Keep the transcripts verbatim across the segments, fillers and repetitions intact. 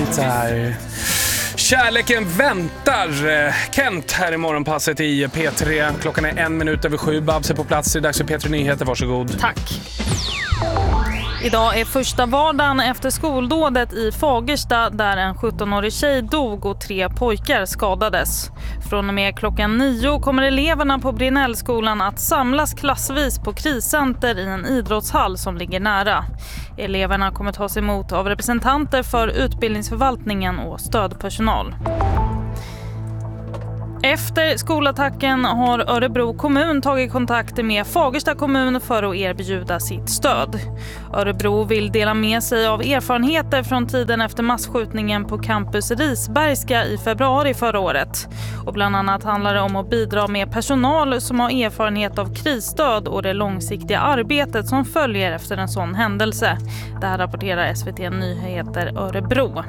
väntar. Kärleken väntar. Kent här i morgonpasset i P tre. Klockan är en minut över sju. Babs är på plats. Det är dags för P tre Nyheter. Varsågod. Tack. Idag är första vardagen efter skoldådet i Fagersta där en sjuttonårig tjej dog och tre pojkar skadades. Från och med klockan nio kommer eleverna på Brinnellskolan att samlas klassvis på kriscenter i en idrottshall som ligger nära. Eleverna kommer tas emot av representanter för utbildningsförvaltningen och stödpersonal. Efter skolattacken har Örebro kommun tagit kontakt med Fagersta kommun för att erbjuda sitt stöd. Örebro vill dela med sig av erfarenheter från tiden efter massskjutningen på campus Risbergska i februari förra året. Och bland annat handlar det om att bidra med personal som har erfarenhet av krisstöd och det långsiktiga arbetet som följer efter en sån händelse. Det här rapporterar S V T Nyheter Örebro.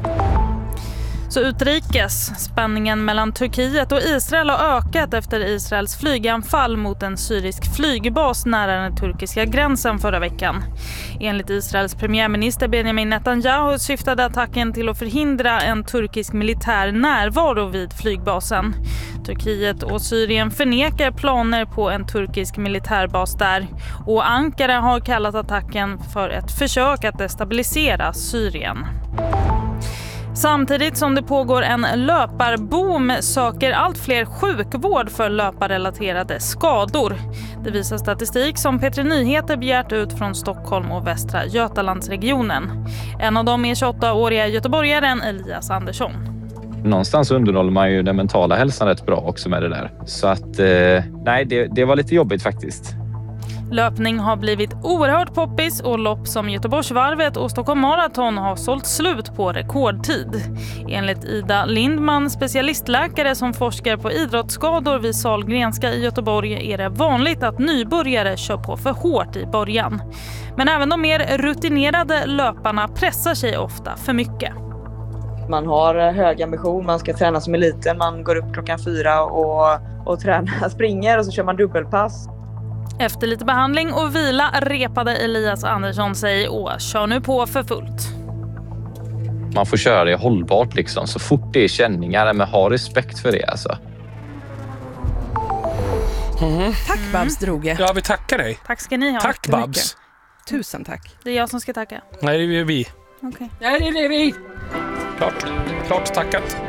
Så utrikes. Spänningen mellan Turkiet och Israel har ökat efter Israels flyganfall mot en syrisk flygbas nära den turkiska gränsen förra veckan. Enligt Israels premiärminister Benjamin Netanyahu syftade attacken till att förhindra en turkisk militär närvaro vid flygbasen. Turkiet och Syrien förnekar planer på en turkisk militärbas där och Ankara har kallat attacken för ett försök att destabilisera Syrien. Samtidigt som det pågår en löparboom söker allt fler sjukvård för löparrelaterade skador. Det visar statistik som P tre Nyheter begärt ut från Stockholm och Västra Götalandsregionen. En av dem är tjugoåtta-åriga göteborgaren Elias Andersson. Någonstans underhåller man ju den mentala hälsan rätt bra också med det där. Så att, eh, nej, det, det var lite jobbigt faktiskt. Löpning har blivit oerhört poppis och lopp som Göteborgsvarvet och Stockholm Marathon har sålt slut på rekordtid. Enligt Ida Lindman, specialistläkare som forskar på idrottsskador vid Sahlgrenska i Göteborg, är det vanligt att nybörjare kör på för hårt i början. Men även de mer rutinerade löparna pressar sig ofta för mycket. Man har hög ambition, man ska träna som eliten, man går upp klockan fyra och, och tränar, springer och så kör man dubbelpass. Efter lite behandling och vila repade Elias Andersson sig och kör nu på för fullt. Man får köra det hållbart liksom, så fort det är känningar, men ha respekt för det alltså. Mm. Tack Babs Droge. Ja, vi tackar dig. Tack ska ni ha. Tack Babs. Tusen tack. Det är jag som ska tacka. Nej, det är vi. Okej. Okay. Nej, det är vi. Klart. Klart tackat.